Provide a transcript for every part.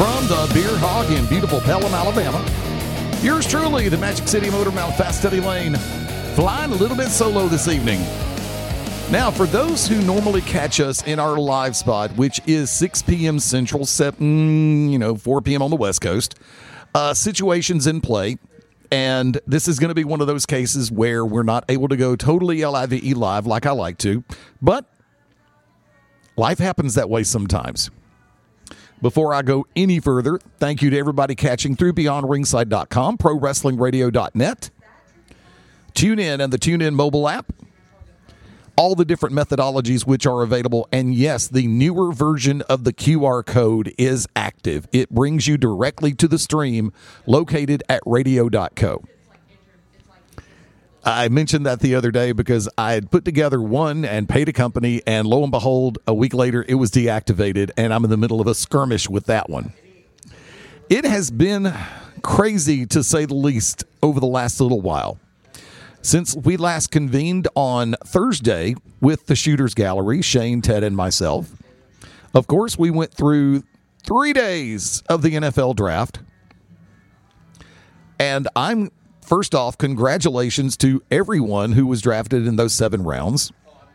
From the Beer Hog in beautiful Pelham, Alabama, yours truly, the Magic City Motor Mouth Fast Eddie Lane, flying a little bit solo this evening. Now, for those who normally catch us in our live spot, which is 6 p.m. Central, 4 p.m. on the West Coast, situations in play, and this is going to be one of those cases where we're not able to go totally LIVE live like I like to, but life happens that way sometimes. Before I go any further, thank you to everybody catching through BeyondRingside.com, ProWrestlingRadio.net, TuneIn and the TuneIn mobile app, all the different methodologies which are available, and yes, the newer version of the QR code is active. It brings you directly to the stream located at radio.co. I mentioned that the other day because I had put together one and paid a company, and lo and behold, a week later, it was deactivated, and I'm in the middle of a skirmish with that one. It has been crazy, to say the least, over the last little while. Since we last convened on Thursday with the Shooters Gallery, Shane, Ted, and myself, of course, we went through 3 days of the NFL draft, and first off, congratulations to everyone who was drafted in those 7 rounds.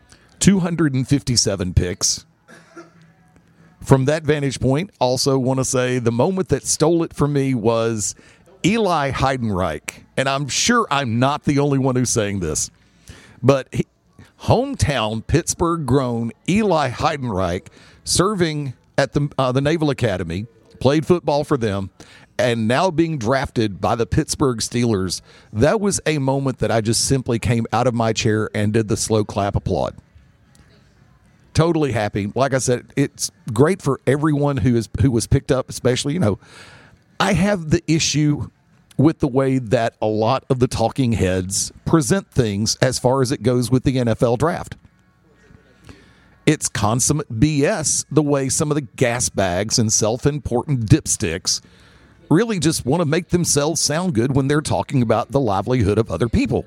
257 picks. From that vantage point, also want to say the moment that stole it from me was Eli Heidenreich. And I'm sure I'm not the only one who's saying this. But hometown Pittsburgh-grown Eli Heidenreich, serving at the Naval Academy, played football for them, and now being drafted by the Pittsburgh Steelers, that was a moment that I just simply came out of my chair and did the slow clap applaud. Totally happy. Like I said, it's great for everyone who was picked up, especially, I have the issue with the way that a lot of the talking heads present things as far as it goes with the NFL draft. It's consummate BS the way some of the gas bags and self-important dipsticks really just want to make themselves sound good when they're talking about the livelihood of other people.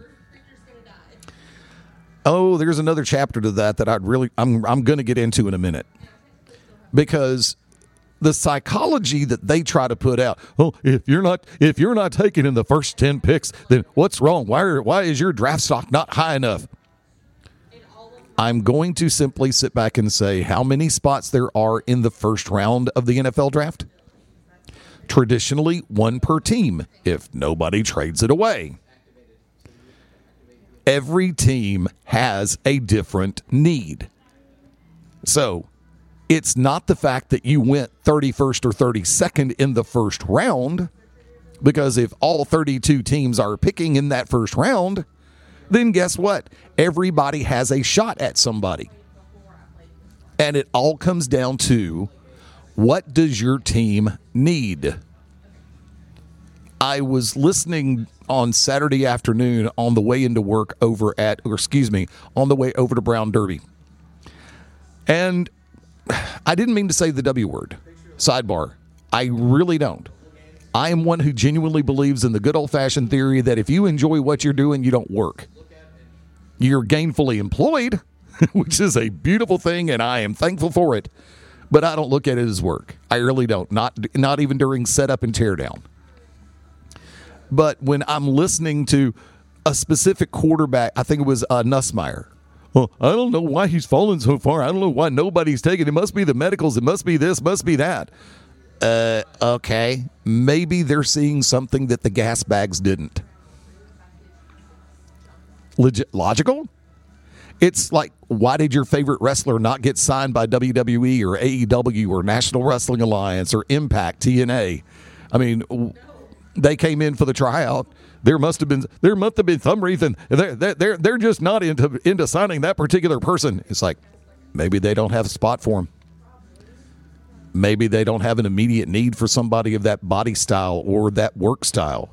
Oh, there's another chapter to that I'm going to get into in a minute. Because the psychology that they try to put out, if you're not taken in the first 10 picks, then what's wrong? Why is your draft stock not high enough? I'm going to simply sit back and say how many spots there are in the first round of the NFL draft. Traditionally, 1 per team, if nobody trades it away. Every team has a different need. So, it's not the fact that you went 31st or 32nd in the first round, because if all 32 teams are picking in that first round, then guess what? Everybody has a shot at somebody. And it all comes down to, what does your team need? I was listening on Saturday afternoon on the way into work on the way over to Brown Derby. And I didn't mean to say the W word. Sidebar. I really don't. I am one who genuinely believes in the good old-fashioned theory that if you enjoy what you're doing, you don't work. You're gainfully employed, which is a beautiful thing, and I am thankful for it. But I don't look at it as work. I really don't. Not even during setup and teardown. But when I'm listening to a specific quarterback, I think it was Nussmeier. Well, I don't know why he's fallen so far. I don't know why nobody's taken. It must be the medicals. It must be this, must be that. Okay. Maybe they're seeing something that the gas bags didn't. Logical? It's like, why did your favorite wrestler not get signed by WWE or AEW or National Wrestling Alliance or Impact, TNA? I mean, they came in for the tryout. There must have been some reason they're just not into signing that particular person. It's like, maybe they don't have a spot for him. Maybe they don't have an immediate need for somebody of that body style or that work style.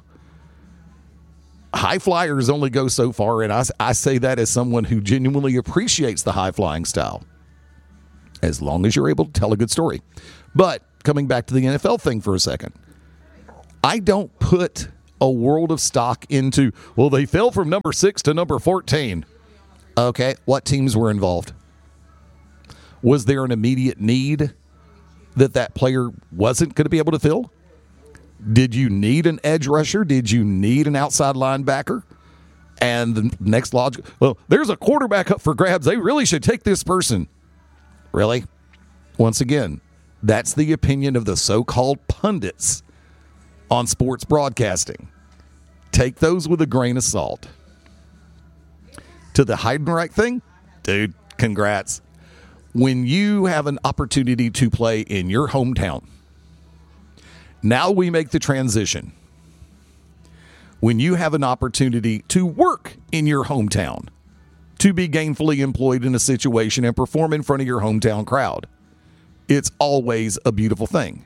High flyers only go so far, and I say that as someone who genuinely appreciates the high flying style, as long as you're able to tell a good story. But coming back to the NFL thing for a second, I don't put a world of stock into, well, they fell from number 6 to number 14. Okay, what teams were involved? Was there an immediate need that player wasn't going to be able to fill? Did you need an edge rusher? Did you need an outside linebacker? And the next logic, well, there's a quarterback up for grabs. They really should take this person. Really? Once again, that's the opinion of the so-called pundits on sports broadcasting. Take those with a grain of salt. To the Heidenreich thing, dude, congrats. When you have an opportunity to play in your hometown, now we make the transition. When you have an opportunity to work in your hometown, to be gainfully employed in a situation and perform in front of your hometown crowd, it's always a beautiful thing.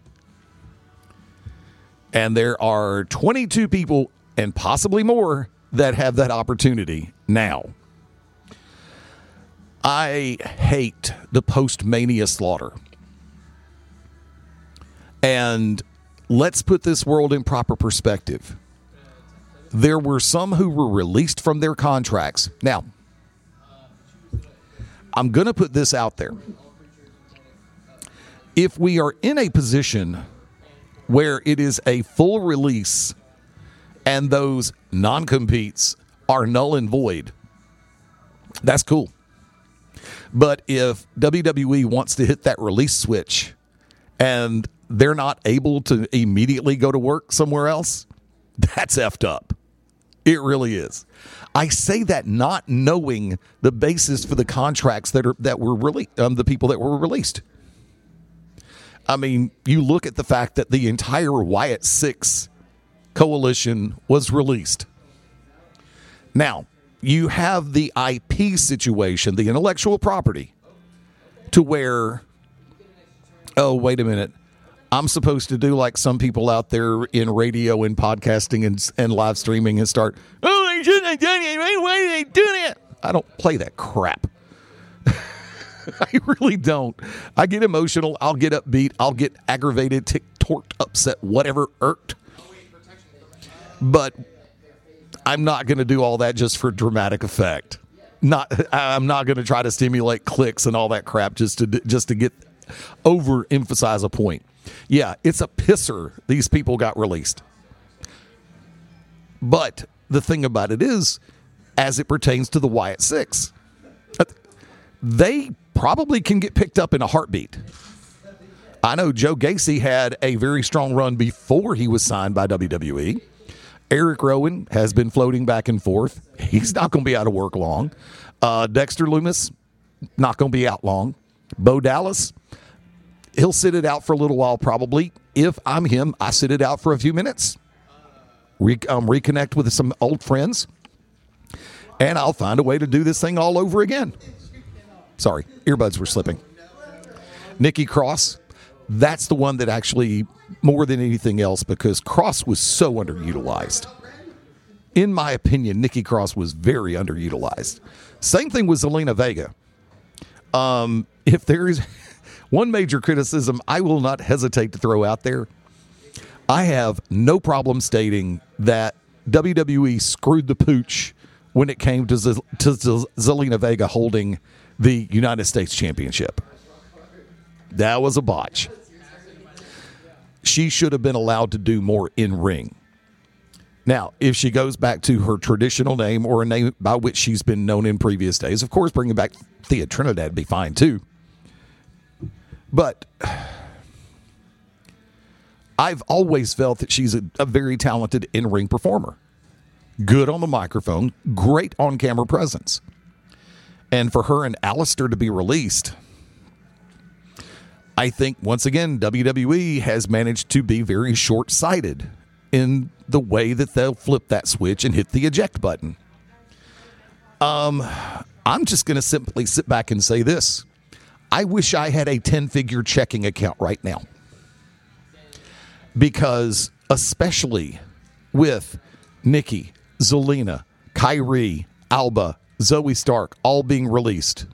And there are 22 people and possibly more that have that opportunity now. I hate the post-mania slaughter. And let's put this world in proper perspective. There were some who were released from their contracts. Now, I'm going to put this out there. If we are in a position where it is a full release and those non-competes are null and void, that's cool. But if WWE wants to hit that release switch and they're not able to immediately go to work somewhere else, that's effed up. It really is. I say that not knowing the basis for the contracts that were really the people that were released. I mean, you look at the fact that the entire Wyatt Six coalition was released. Now, you have the IP situation, the intellectual property, to where, oh, wait a minute, I'm supposed to do like some people out there in radio and podcasting and live streaming and start, oh, they shouldn't have done it. Why did they do that? I don't play that crap. I really don't. I get emotional. I'll get upbeat. I'll get aggravated, torqued, upset, whatever, irked. But I'm not going to do all that just for dramatic effect. I'm not going to try to stimulate clicks and all that crap just to get overemphasize a point. Yeah, it's a pisser these people got released. But the thing about it is, as it pertains to the Wyatt Six, they probably can get picked up in a heartbeat. I know Joe Gacy had a very strong run before he was signed by WWE. Eric Rowan has been floating back and forth. He's not going to be out of work long. Dexter Lumis, not going to be out long. Bo Dallas, he'll sit it out for a little while probably. If I'm him, I sit it out for a few minutes. Reconnect with some old friends. And I'll find a way to do this thing all over again. Sorry, earbuds were slipping. Nikki Cross, that's the one that actually, more than anything else, because Cross was so underutilized. In my opinion, Nikki Cross was very underutilized. Same thing with Zelina Vega. If there is one major criticism I will not hesitate to throw out there, I have no problem stating that WWE screwed the pooch when it came to Zelina Vega holding the United States Championship. That was a botch. She should have been allowed to do more in ring. Now, if she goes back to her traditional name or a name by which she's been known in previous days, of course, bringing back Thea Trinidad would be fine too. But I've always felt that she's a very talented in-ring performer. Good on the microphone, great on-camera presence. And for her and Alistair to be released, I think, once again, WWE has managed to be very short-sighted in the way that they'll flip that switch and hit the eject button. I'm just going to simply sit back and say this. I wish I had a 10-figure checking account right now. Because especially with Nikki, Zelina, Kyrie, Alba, Zoe Stark all being released,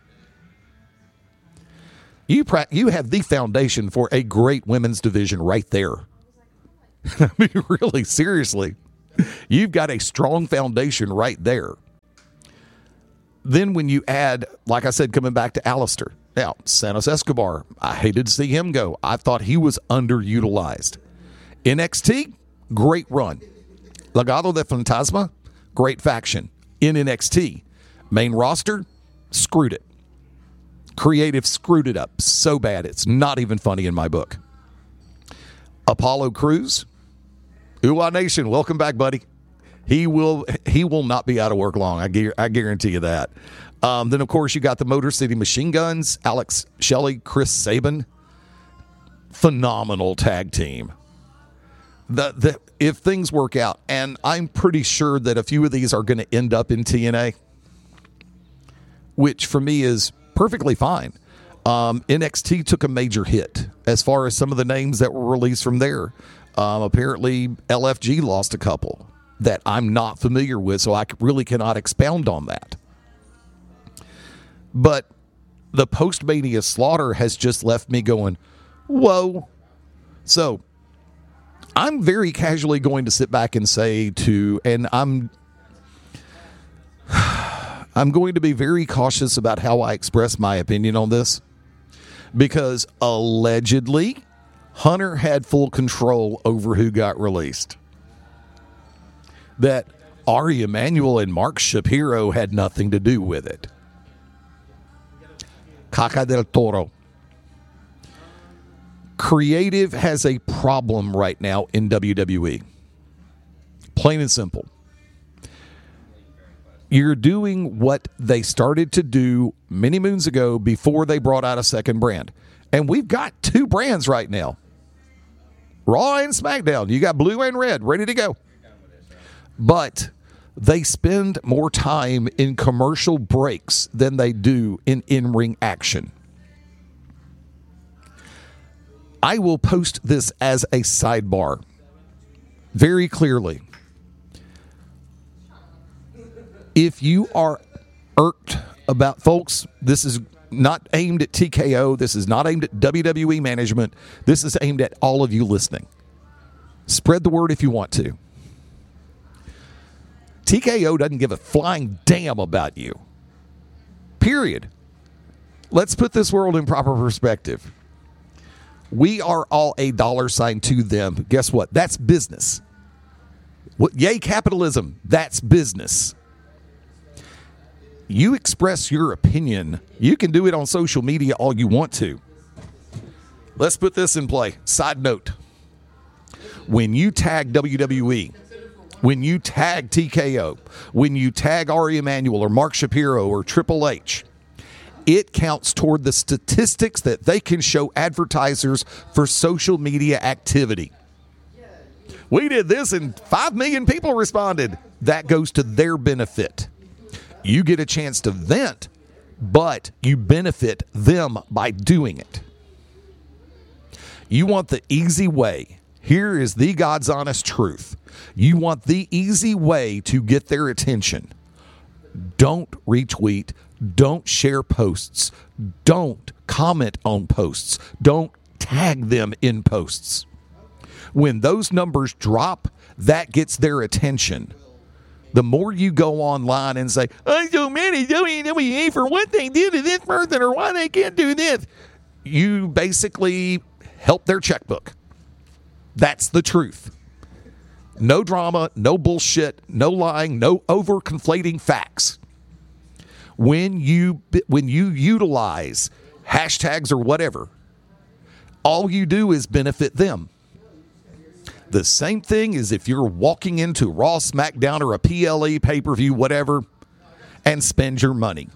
you have the foundation for a great women's division right there. I mean, really, seriously. You've got a strong foundation right there. Then when you add, like I said, coming back to Alistair, Now, Santos Escobar, I hated to see him go. I thought he was underutilized. NXT, great run. Legado de Fantasma, great faction. In NXT, main roster, screwed it. Creative screwed it up so bad it's not even funny in my book. Apollo Crews, Uwa Nation, welcome back, buddy. He will not be out of work long. I guarantee you that. Then, of course, you got the Motor City Machine Guns, Alex Shelley, Chris Sabin. Phenomenal tag team. If things work out, and I'm pretty sure that a few of these are going to end up in TNA, which for me is perfectly fine. NXT took a major hit as far as some of the names that were released from there. Apparently, LFG lost a couple that I'm not familiar with, so I really cannot expound on that. But the post-Mania slaughter has just left me going, whoa. So I'm very casually going to sit back and say and I'm going to be very cautious about how I express my opinion on this, because allegedly Hunter had full control over who got released. That Ari Emanuel and Mark Shapiro had nothing to do with it. Caca del Toro. Creative has a problem right now in WWE. Plain and simple. You're doing what they started to do many moons ago before they brought out a second brand. And we've got two brands right now. Raw and SmackDown. You got blue and red ready to go. But they spend more time in commercial breaks than they do in in-ring action. I will post this as a sidebar very clearly. If you are irked about, folks, this is not aimed at TKO. This is not aimed at WWE management. This is aimed at all of you listening. Spread the word if you want to. TKO doesn't give a flying damn about you. Period. Let's put this world in proper perspective. We are all a dollar sign to them. Guess what? That's business. Yay, capitalism. That's business. You express your opinion. You can do it on social media all you want to. Let's put this in play. Side note. When you tag WWE, when you tag TKO, when you tag Ari Emanuel or Mark Shapiro or Triple H, it counts toward the statistics that they can show advertisers for social media activity. We did this and 5 million people responded. That goes to their benefit. You get a chance to vent, but you benefit them by doing it. You want the easy way. Here is the God's honest truth. You want the easy way to get their attention. Don't retweet. Don't share posts. Don't comment on posts. Don't tag them in posts. When those numbers drop, that gets their attention. The more you go online and say, I'm so mad at WWE for what they did to this person or why they can't do this, you basically help their checkbook. That's the truth. No drama, no bullshit, no lying, no over-conflating facts. When you utilize hashtags or whatever, all you do is benefit them. The same thing is if you're walking into Raw, SmackDown, or a PLE, pay-per-view, whatever, and spend your money.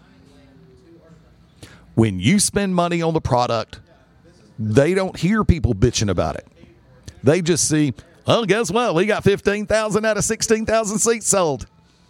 When you spend money on the product, they don't hear people bitching about it. They just see, well, guess what? We got 15,000 out of 16,000 seats sold.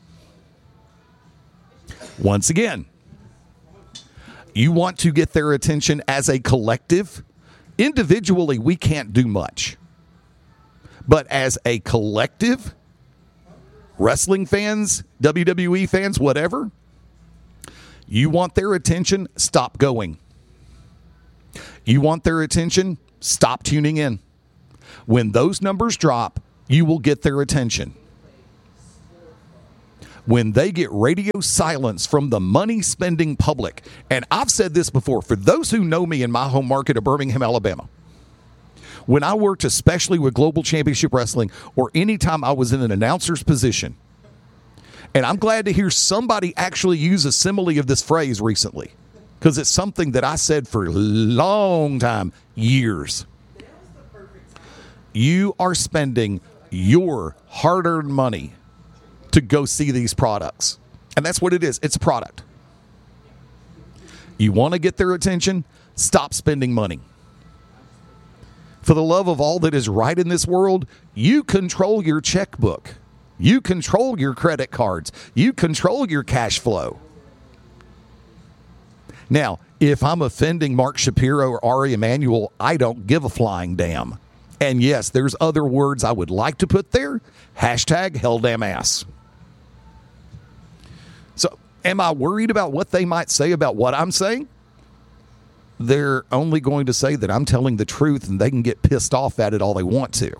Once again, you want to get their attention as a collective. Individually, we can't do much. But as a collective, wrestling fans, WWE fans, whatever, you want their attention, stop going. You want their attention, stop tuning in. When those numbers drop, you will get their attention. when they get radio silence from the money-spending public. And I've said this before, for those who know me in my home market of Birmingham, Alabama, when I worked especially with Global Championship Wrestling or anytime I was in an announcer's position, and I'm glad to hear somebody actually use a simile of this phrase recently, because it's something that I said for a long time, years. You are spending your hard-earned money to go see these products. And that's what it is. It's a product. You want to get their attention? Stop spending money. For the love of all that is right in this world, you control your checkbook. You control your credit cards. You control your cash flow. Now, if I'm offending Mark Shapiro or Ari Emanuel, I don't give a flying damn. And yes, there's other words I would like to put there. Hashtag hell damn ass. So, am I worried about what they might say about what I'm saying? They're only going to say that I'm telling the truth, and they can get pissed off at it all they want to.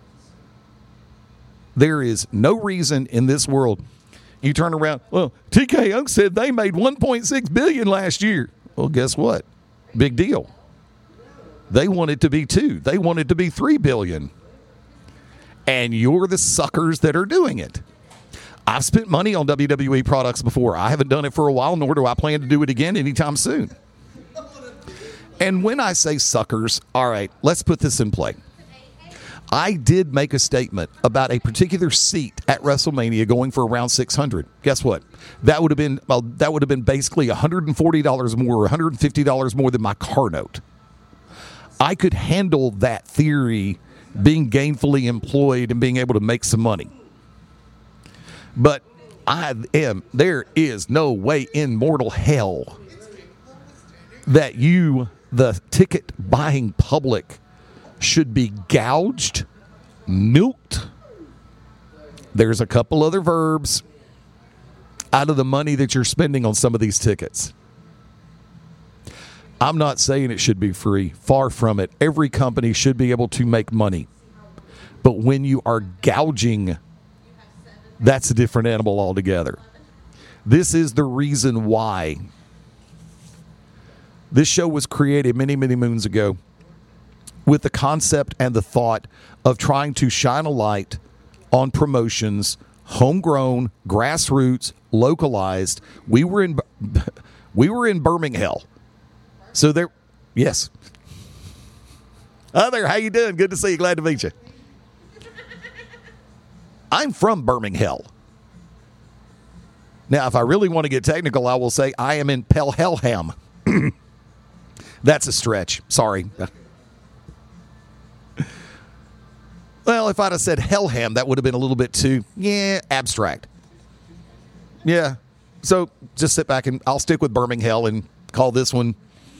There is no reason in this world you turn around, well, TK Unk said they made $1.6 billion last year. Well, guess what? Big deal. They want it to be $2 billion. They want it to be $3 billion. And you're the suckers that are doing it. I've spent money on WWE products before. I haven't done it for a while, nor do I plan to do it again anytime soon. And when I say suckers, all right, let's put this in play. I did make a statement about a particular seat at WrestleMania going for around $600. Guess what? That would have been basically $140 more or $150 more than my car note. I could handle that theory being gainfully employed and being able to make some money. But there is no way in mortal hell that you, the ticket buying public, should be gouged, milked. There's a couple other verbs out of the money that you're spending on some of these tickets. I'm not saying it should be free. Far from it. Every company should be able to make money. But when you are gouging, that's a different animal altogether. This is the reason why this show was created many, many moons ago, with the concept and the thought of trying to shine a light on promotions, homegrown, grassroots, localized. We were in Birmingham. So there, yes. Hi there, how you doing? Good to see you. Glad to meet you. I'm from Birmingham. Now, if I really want to get technical, I will say I am in Pelham. That's a stretch. Sorry. Well, if I'd have said Hellham, that would have been a little bit too, abstract. Yeah. So just sit back and I'll stick with Birmingham and call this one.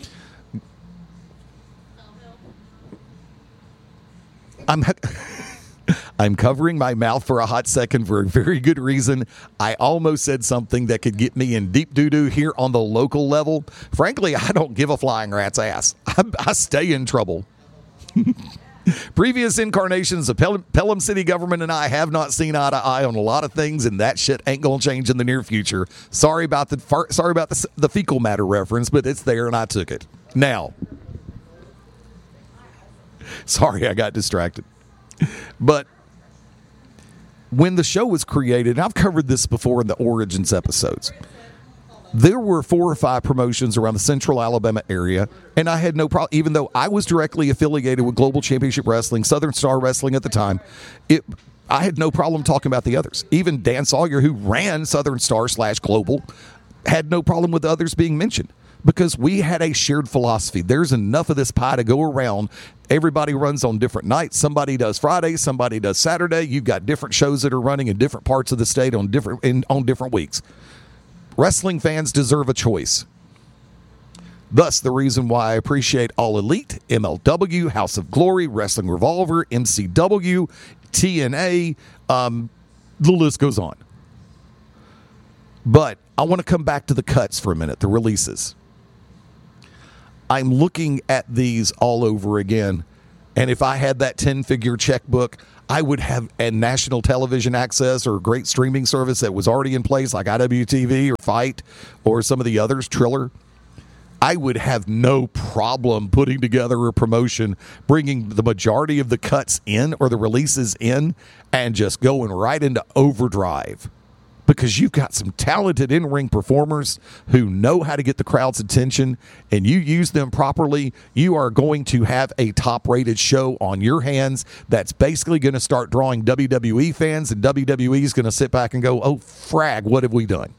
I'm covering my mouth for a hot second for a very good reason. I almost said something that could get me in deep doo-doo here on the local level. Frankly, I don't give a flying rat's ass. I stay in trouble. Previous incarnations of Pelham City government and I have not seen eye to eye on a lot of things, and that shit ain't gonna change in the near future. Sorry about the fecal matter reference, but it's there and I took it. Now, sorry, I got distracted. But when the show was created, and I've covered this before in the Origins episodes, there were 4 or 5 promotions around the central Alabama area, and I had no problem, even though I was directly affiliated with Global Championship Wrestling, Southern Star Wrestling at the time, I had no problem talking about the others. Even Dan Sawyer, who ran Southern Star / Global, had no problem with the others being mentioned because we had a shared philosophy. There's enough of this pie to go around. Everybody runs on different nights. Somebody does Friday, somebody does Saturday. You've got different shows that are running in different parts of the state on different weeks. Wrestling fans deserve a choice. Thus, the reason why I appreciate All Elite, MLW, House of Glory, Wrestling Revolver, MCW, TNA, the list goes on. But I want to come back to the cuts for a minute, the releases. I'm looking at these all over again, And if I had that 10-figure checkbook, I would have a national television access or a great streaming service that was already in place, like IWTV or Fight or some of the others, Triller. I would have no problem putting together a promotion, bringing the majority of the cuts in or the releases in, and just going right into overdrive. Because you've got some talented in-ring performers who know how to get the crowd's attention, and you use them properly, you are going to have a top-rated show on your hands that's basically going to start drawing WWE fans, and WWE is going to sit back and go, oh, frag, what have we done?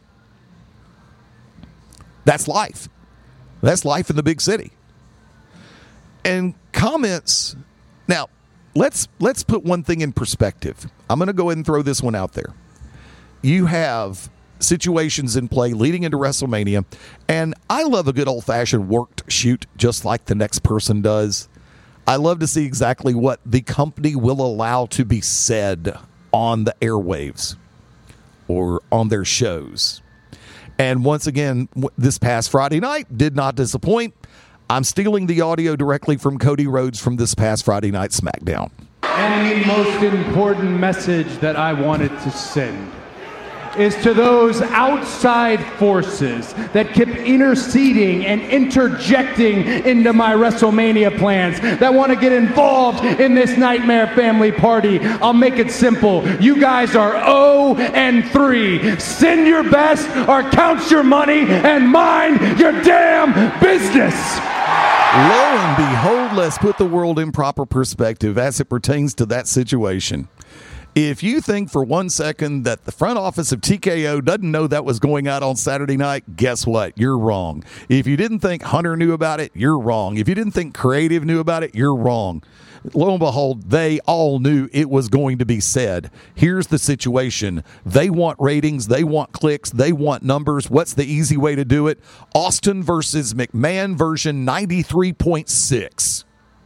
That's life. That's life in the big city. And comments, now, let's put one thing in perspective. I'm going to go ahead and throw this one out there. You have situations in play leading into WrestleMania, and I love a good old-fashioned worked shoot just like the next person does. I love to see exactly what the company will allow to be said on the airwaves or on their shows. And once again, this past Friday night did not disappoint. I'm stealing the audio directly from Cody Rhodes from this past Friday night SmackDown. And the most important message that I wanted to send is to those outside forces that keep interceding and interjecting into my WrestleMania plans, that want to get involved in this Nightmare Family party. I'll make it simple. You guys are 0-3. Send your best or count your money and mind your damn business. Lo and behold, let's put the world in proper perspective as it pertains to that situation. If you think for 1 second that the front office of TKO doesn't know that was going out on Saturday night, guess what? You're wrong. If you didn't think Hunter knew about it, you're wrong. If you didn't think Creative knew about it, you're wrong. Lo and behold, they all knew it was going to be said. Here's the situation. They want ratings. They want clicks. They want numbers. What's the easy way to do it? Austin versus McMahon version 93.6.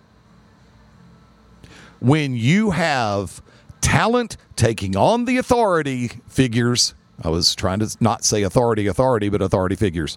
When you have talent taking on the authority figures. I was trying to not say authority, but authority figures.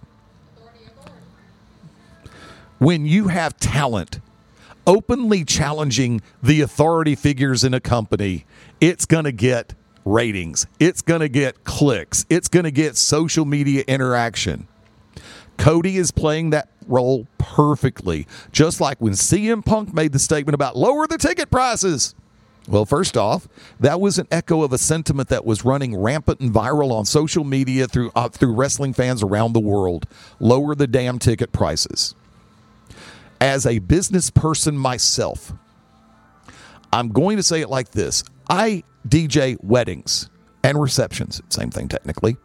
When you have talent openly challenging the authority figures in a company, it's going to get ratings. It's going to get clicks. It's going to get social media interaction. Cody is playing that role perfectly. Just like when CM Punk made the statement about lower the ticket prices. Well, first off, that was an echo of a sentiment that was running rampant and viral on social media through wrestling fans around the world. Lower the damn ticket prices. As a business person myself, I'm going to say it like this. I DJ weddings and receptions. Same thing technically.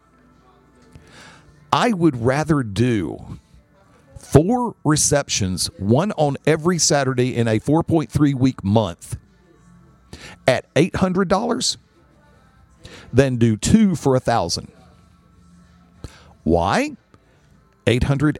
I would rather do 4 receptions, one on every Saturday in a 4.3-week month, at $800 than do 2 for $1,000. Why? $800,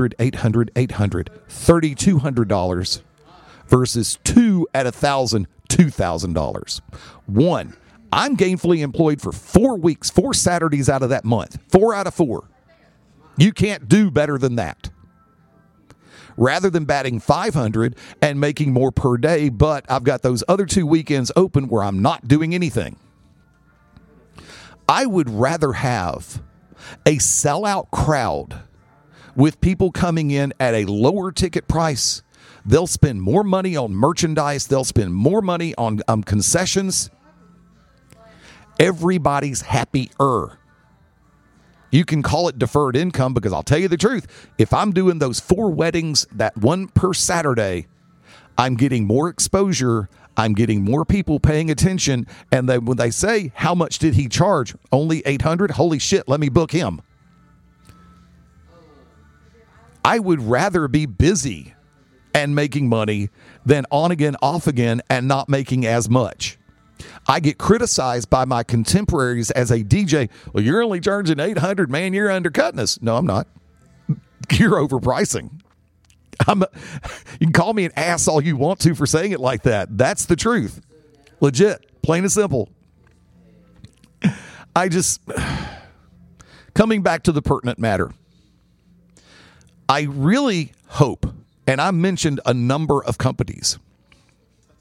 $3,200 versus 2 at $1,000, $2,000. 1, I'm gainfully employed for 4 weeks, 4 Saturdays out of that month, 4 out of 4. You can't do better than that. Rather than batting 500 and making more per day, but I've got those other 2 weekends open where I'm not doing anything. I would rather have a sellout crowd with people coming in at a lower ticket price. They'll spend more money on merchandise. They'll spend more money on concessions. Everybody's happier. You can call it deferred income because I'll tell you the truth. If I'm doing those 4 weddings, that one per Saturday, I'm getting more exposure. I'm getting more people paying attention. And then when they say, how much did he charge? Only $800? Holy shit, let me book him. I would rather be busy and making money than on again, off again, and not making as much. I get criticized by my contemporaries as a DJ. Well, you're only charging $800, man. You're undercutting us. No, I'm not. You're overpricing. You can call me an ass all you want to for saying it like that. That's the truth. Legit. Plain and simple. Coming back to the pertinent matter, I really hope, and I mentioned a number of companies,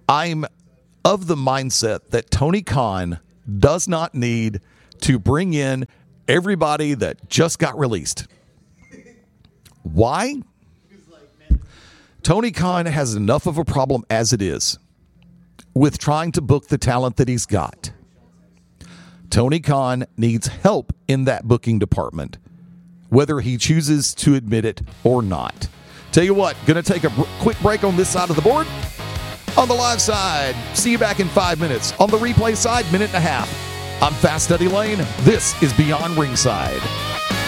I'm of the mindset that Tony Khan does not need to bring in everybody that just got released. Why? Tony Khan has enough of a problem as it is with trying to book the talent that he's got. Tony Khan needs help in that booking department, whether he chooses to admit it or not. Tell you what, going to take a quick break on this side of the board. On the live side, see you back in 5 minutes. On the replay side, minute and a half. I'm Fast Eddie Lane. This is Beyond Ringside.